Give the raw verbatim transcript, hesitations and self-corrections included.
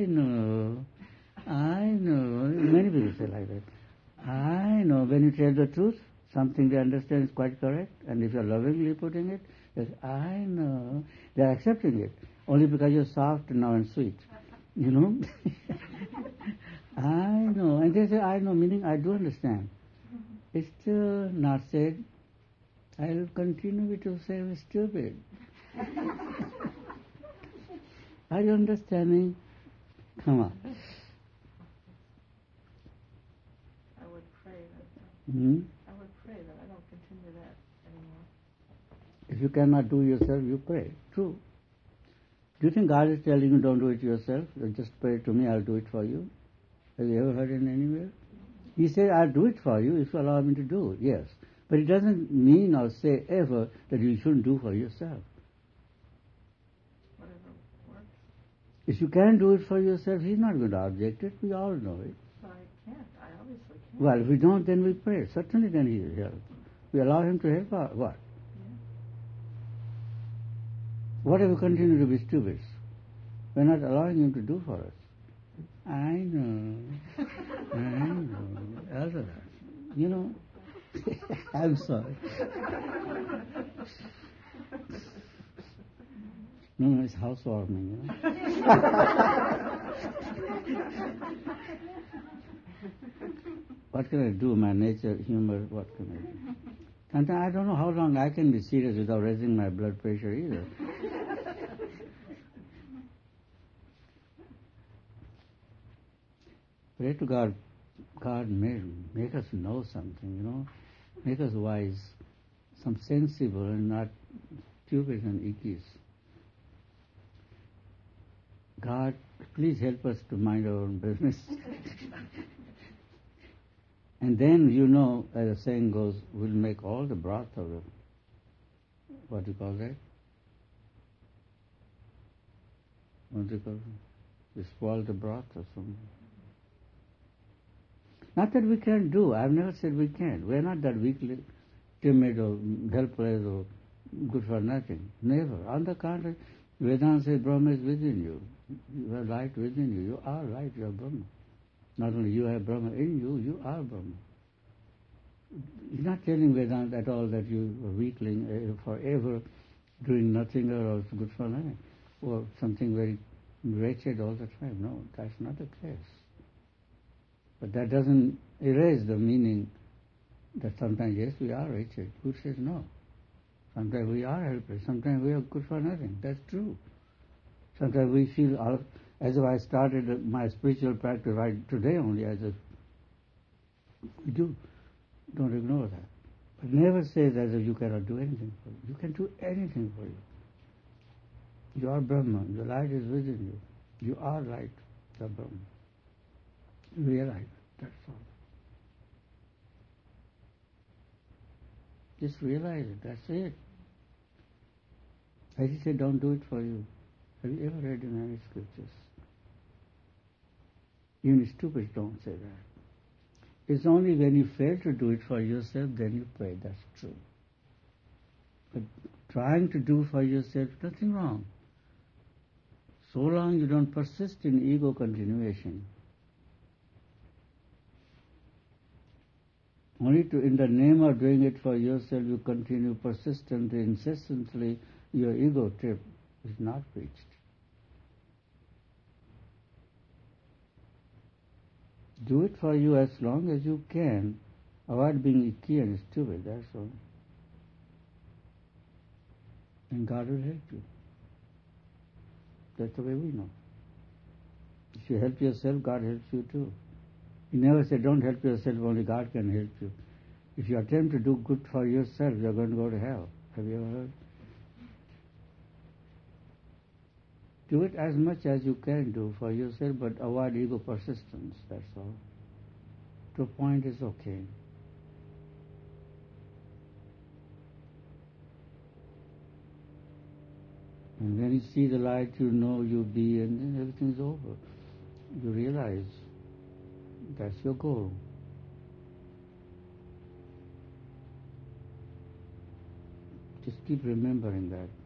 I know, I know. Many people say like that. I know. When you tell the truth, something they understand is quite correct, and if you're lovingly putting it, yes, I know. They're accepting it only because you're soft now and sweet. You know? I know. And they say, I know, meaning I do understand. It's still not said. I'll continue to say I'm stupid. Are you understanding? Come on. I would pray that. Hmm? I would pray that I don't continue that anymore. If you cannot do yourself, you pray. True. Do you think God is telling you don't do it yourself? You just pray to me, I'll do it for you. Have you ever heard it anywhere? He said, I'll do it for you if you allow me to do it, yes. But it doesn't mean or say ever that you shouldn't do for yourself. Whatever works. If you can't do it for yourself, He's not going to object it. We all know it. So I can't. I obviously can't. Well, if we don't, then we pray. Certainly then He will help. We allow Him to help our what? Yeah. What if we continue to be stupid? We're not allowing Him to do for us. I know. I know. Other, you know. I'm sorry. No, no, it's housewarming, you know. What can I do? My nature, humor, what can I do? And I don't know how long I can be serious without raising my blood pressure either. Pray to God, God make, make us know something, you know. Make us wise, some sensible and not stupid and ickies. God, please help us to mind our own business. And then, you know, as the saying goes, we'll make all the broth of it. What do you call that? What do you call it? We spoil the broth or something. Not that we can't do. I've never said we can't. We're not that weak, timid or helpless or good for nothing. Never. On the contrary, Vedanta says Brahma is within you. You have light within you. You are light, you are Brahma. Not only you have Brahma in you, you are Brahma. He's not telling Vedanta at all that you are weakling uh, forever doing nothing or good for nothing or something very wretched all the time. No, that's not the case. But that doesn't erase the meaning that sometimes, yes, we are wretched. Who says no? Sometimes we are helpless. Sometimes we are good for nothing. That's true. Sometimes we feel out, as if I started my spiritual practice right today only, as if we do. Don't ignore that. But never say that you cannot do anything for you. You can do anything for you. You are Brahman. The light is within you. You are light, the Brahman. Realize that's all. Just realize it, that's it. As he said, don't do it for you. Have you ever read in any scriptures? Even stupids don't say that. It's only when you fail to do it for yourself, then you pray, that's true. But trying to do for yourself, nothing wrong. So long you don't persist in ego continuation. Only to, in the name of doing it for yourself, you continue persistently, incessantly, your ego trip is not reached. Do it for you as long as you can. Avoid being icky and stupid, that's all. And God will help you. That's the way we know. If you help yourself, God helps you too. He never said, don't help yourself, only God can help you. If you attempt to do good for yourself, you're going to go to hell. Have you ever heard? Do it as much as you can do for yourself, but avoid ego persistence, that's all. To a point is okay. And when you see the light, you know you be, and then everything's over. You realize that's your goal. Just keep remembering that.